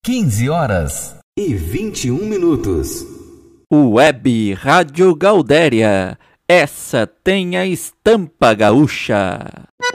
15h21. Web Rádio Gaudéria, essa tem a estampa gaúcha.